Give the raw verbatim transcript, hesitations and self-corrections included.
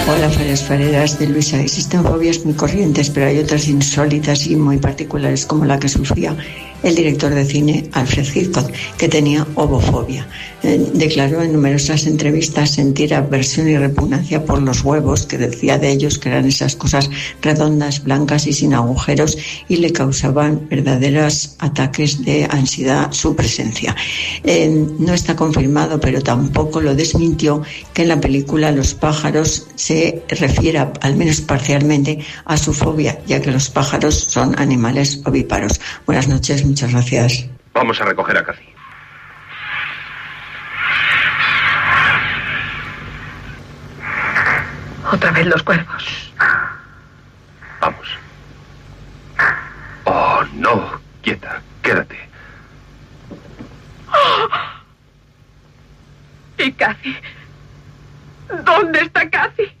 Hola, Farias Fareras de Luisa. Existen fobias muy corrientes, pero hay otras insólitas y muy particulares, como la que sufría el director de cine Alfred Hitchcock, que tenía ovofobia. Eh, declaró en numerosas entrevistas sentir aversión y repugnancia por los huevos, que decía de ellos que eran esas cosas redondas, blancas y sin agujeros, y le causaban verdaderos ataques de ansiedad su presencia. Eh, no está confirmado, pero tampoco lo desmintió, que en la película Los pájaros se refiera, al menos parcialmente, a su fobia, ya que los pájaros son animales ovíparos. Buenas noches, muchas gracias. Vamos a recoger a Cathy. Otra vez los cuervos. Vamos. Oh, no. Quieta. Quédate. ¿Y Cathy? ¿Dónde está Cathy?